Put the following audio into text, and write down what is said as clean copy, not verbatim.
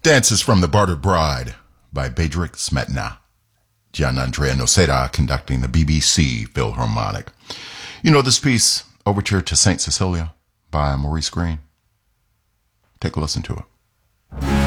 Dances from the Bartered Bride by Bedřich Smetana. Gian Andrea Noceda conducting the BBC Philharmonic. You know this piece, Overture to St. Cecilia by Maurice Greene? Take a listen to it.